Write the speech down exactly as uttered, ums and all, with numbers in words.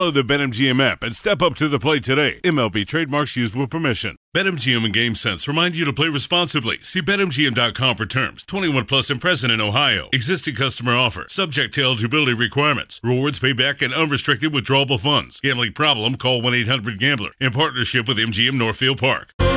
Download the BetMGM app and step up to the plate today. M L B trademarks used with permission. BetMGM and GameSense remind you to play responsibly. See Bet M G M dot com for terms. twenty-one plus and present in Ohio. Existing customer offer. Subject to eligibility requirements. Rewards payback and unrestricted withdrawable funds. Gambling problem? Call one eight hundred gambler. In partnership with M G M Northfield Park.